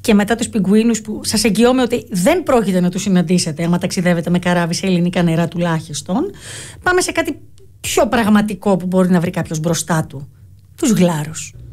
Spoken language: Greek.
και μετά τους πιγκουίνους που σας εγγυώμαι ότι δεν πρόκειται να τους συναντήσετε άμα ταξιδεύετε με καράβι σε ελληνικά νερά τουλάχιστον. Πάμε σε κάτι πιο πραγματικό που μπορεί να βρει κάποιος μπροστά του. Τους γλάρους.